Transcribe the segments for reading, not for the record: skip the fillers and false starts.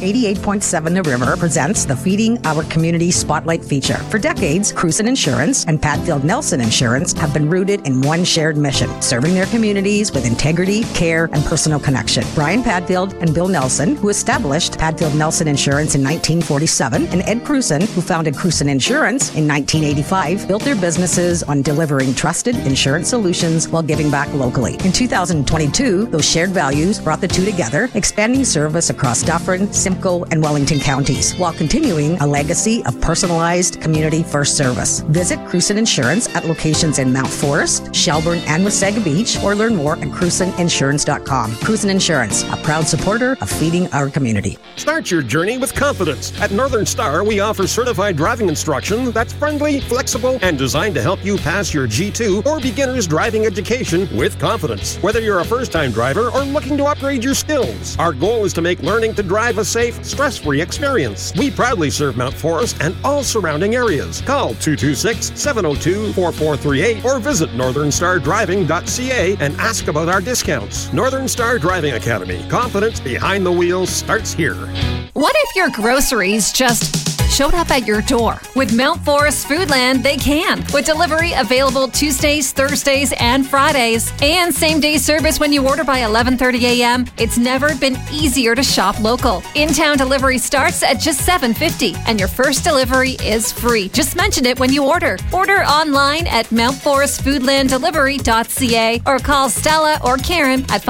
88.7 The River presents the Feeding Our Community Spotlight feature. For decades, Cruson Insurance and Padfield Nelson Insurance have been rooted in one shared mission, serving their communities with integrity, care, and personal connection. Brian Padfield and Bill Nelson, who established Padfield Nelson Insurance in 1947, and Ed Cruson, who founded Cruson Insurance in 1985, built their businesses on delivering trusted insurance solutions while giving back locally. In 2022, those shared values brought the two together, expanding service across Dufferin, Simcoe, and Wellington counties, while continuing a legacy of personalized community-first service. Visit Cruson Insurance at locations in Mount Forest, Shelburne, and Wasaga Beach, or learn more at crusoninsurance.com. Cruson Insurance, a proud supporter of feeding our community. Start your journey with confidence. At Northern Star, we offer certified driving instruction that's friendly, flexible, and designed to help you pass your G2 or beginner's driving education with confidence. Whether you're a first-time driver or looking to upgrade your skills, our goal is to make learning to drive a safe, stress-free experience. We proudly serve Mount Forest and all surrounding areas. Call 226-702-4438 or visit northernstardriving.ca and ask about our discounts. Northern Star Driving Academy. Confidence behind the wheel starts here. What if your groceries just showed up at your door? With Mount Forest Foodland, they can. With delivery available Tuesdays, Thursdays, and Fridays, and same-day service when you order by 11:30 a.m., it's never been easier to shop local. In-town delivery starts at just $7.50, and your first delivery is free. Just mention it when you order. Order online at mountforestfoodlanddelivery.ca or call Stella or Karen at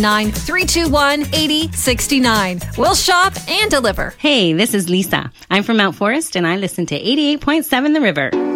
519-321-8069. We'll shop and deliver. Hey, this is Lisa. I'm from Mount Forest, and I listen to 88.7 The River.